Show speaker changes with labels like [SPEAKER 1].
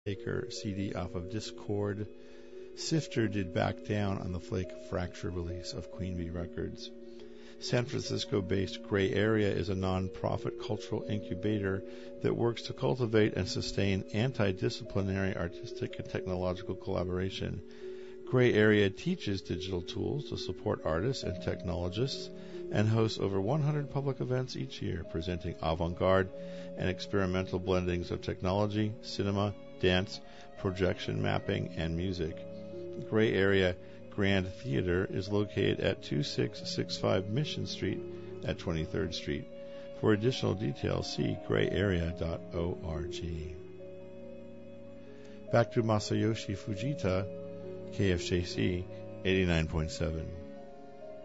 [SPEAKER 1] Taker CD off of Discord. Sifter did Back Down on the Flake Fracture release of Queen Bee Records. San Francisco-based Gray Area is a non-profit cultural incubator that works to cultivate and sustain anti-disciplinary artistic and technological collaboration. Gray Area teaches digital tools to support artists and technologists and hosts over 100 public events each year, presenting avant-garde and experimental blendings of technology, cinema, dance, projection mapping, and music. Gray Area Grand Theater is located at 2665 Mission Street at 23rd Street. For additional details, see grayarea.org. Back to Masayoshi Fujita, KFJC 89.7.